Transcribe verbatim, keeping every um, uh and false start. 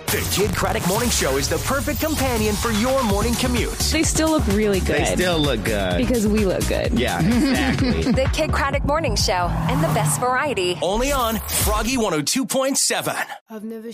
The Kid Craddock Morning Show is the perfect companion for your morning commute. They still look really good. They still look good. Because we look good. Yeah, exactly. The Kid Craddock Morning Show and the best variety. Only on Froggy one oh two point seven. I've never